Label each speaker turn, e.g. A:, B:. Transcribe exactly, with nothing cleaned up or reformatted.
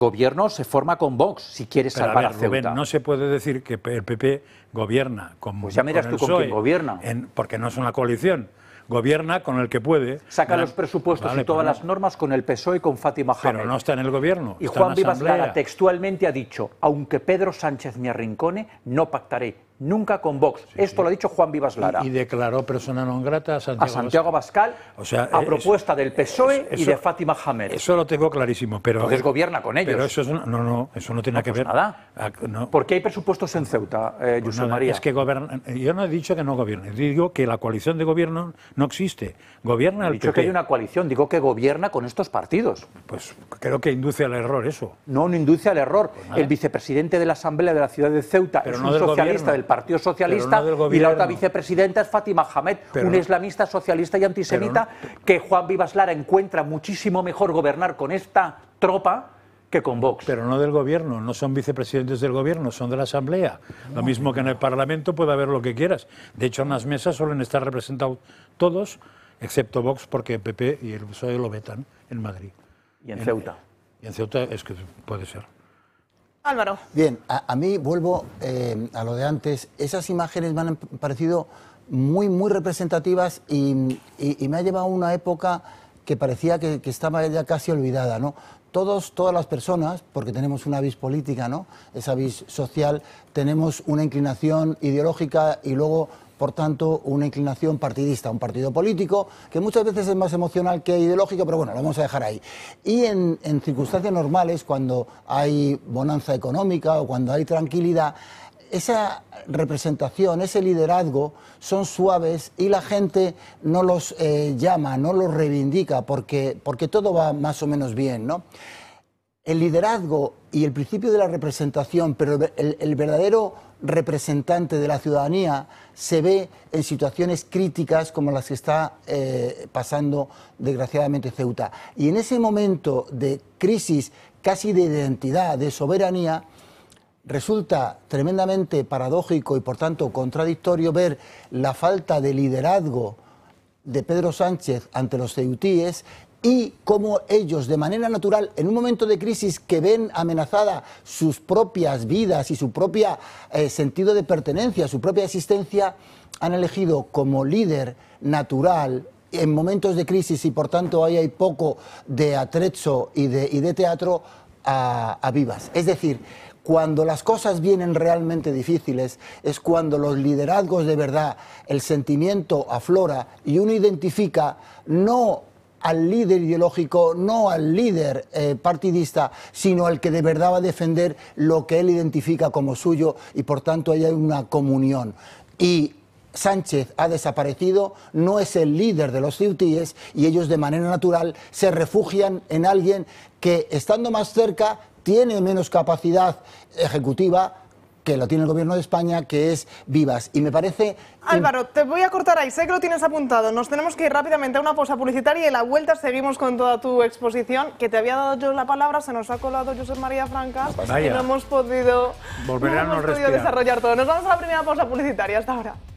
A: Gobierno se forma con Vox, si quieres
B: Pero,
A: salvar
B: a
A: a,
B: ver,
A: Ceuta.
B: Rubén, no se puede decir que el P P gobierna con,
A: pues ya miras
B: con
A: tú con quién gobierna.
B: En, porque no es una coalición. Gobierna con el que puede.
A: Saca
B: Gran...
A: los presupuestos
B: vale,
A: y todas
B: no.
A: las normas con el P S O E y con Fátima Hamed.
B: Pero no está en el gobierno.
A: Y
B: está
A: Juan
B: en
A: Vivas
B: asamblea.
A: Lara textualmente ha dicho, aunque Pedro Sánchez me arrincone, no pactaré nunca con Vox.
B: Sí,
A: Esto
B: sí.
A: lo ha dicho Juan Vivas Lara.
B: Y, y declaró persona non grata a Santiago,
A: a Santiago Abascal,
B: o sea,
A: a
B: eso,
A: propuesta del P S O E
B: eso,
A: y de Fátima Hamed.
B: Eso lo tengo clarísimo, pero...
A: Entonces gobierna con ellos.
B: Pero eso es una, no, no, eso no tiene
A: no,
B: que
A: pues
B: ver...
A: nada.
B: A, no.
A: ¿Por qué hay presupuestos en Ceuta, eh,
B: Pues
A: Josep
B: nada,
A: María?
B: es que goberna, yo no he dicho que no gobierne, digo que la coalición de gobierno no existe. Gobierna el
A: He dicho
B: P P.
A: que hay una coalición, digo que gobierna con estos partidos.
B: Pues creo que induce al error eso.
A: No, no induce al error.
B: Pues
A: el vicepresidente de la Asamblea de la ciudad de Ceuta
B: pero
A: es
B: no
A: un
B: del
A: socialista
B: gobierno.
A: del Partido Socialista
B: Pero no del
A: y la
B: gobierno.
A: otra vicepresidenta es Fátima Hamed,
B: Pero
A: un
B: no.
A: islamista socialista y antisemita
B: Pero no.
A: que Juan Vivas Lara encuentra muchísimo mejor gobernar con esta tropa que con Vox.
B: Pero no del gobierno, no son vicepresidentes del gobierno, son de la Asamblea. No. Lo mismo que en el Parlamento puede haber lo que quieras. De hecho, en las mesas suelen estar representados todos, excepto Vox, porque el P P y el P S O E lo vetan en Madrid.
A: Y en, en Ceuta.
B: Y en Ceuta es que puede ser.
C: Álvaro.
D: Bien, a, a mí vuelvo eh, a lo de antes. Esas imágenes me han parecido muy, muy representativas y, y, y me ha llevado a una época que parecía que, que estaba ya casi olvidada, ¿no? Todos, todas las personas, porque tenemos una vis política, ¿no? Esa vis social, tenemos una inclinación ideológica y luego, por tanto, una inclinación partidista, un partido político, que muchas veces es más emocional que ideológico, pero bueno, lo vamos a dejar ahí. Y en, en circunstancias normales, cuando hay bonanza económica o cuando hay tranquilidad, esa representación, ese liderazgo son suaves y la gente no los eh, llama, no los reivindica porque, porque todo va más o menos bien, ¿no? El liderazgo y el principio de la representación, pero el, el verdadero representante de la ciudadanía se ve en situaciones críticas como las que está eh, pasando desgraciadamente Ceuta. Y en ese momento de crisis casi de identidad, de soberanía, resulta tremendamente paradójico y por tanto contradictorio ver la falta de liderazgo de Pedro Sánchez ante los ceutíes y cómo ellos de manera natural en un momento de crisis que ven amenazada sus propias vidas y su propio eh, sentido de pertenencia, su propia existencia, han elegido como líder natural en momentos de crisis y por tanto ahí hay poco de atrezzo y de, y de teatro a, a Vivas. Es decir, cuando las cosas vienen realmente difíciles es cuando los liderazgos de verdad, el sentimiento aflora y uno identifica no al líder ideológico, no al líder eh, partidista, sino al que de verdad va a defender lo que él identifica como suyo y por tanto ahí hay una comunión. Y Sánchez ha desaparecido, no es el líder de los ceutíes y ellos de manera natural se refugian en alguien que estando más cerca tiene menos capacidad ejecutiva que lo tiene el gobierno de España, que es Vivas. Y me parece...
C: Álvaro, te voy a cortar ahí, sé que lo tienes apuntado. Nos tenemos que ir rápidamente a una pausa publicitaria y en la vuelta seguimos con toda tu exposición, que te había dado yo la palabra, se nos ha colado Josep María Francas y no hemos podido, no hemos podido desarrollar todo. Nos vamos a la primera pausa publicitaria, hasta ahora.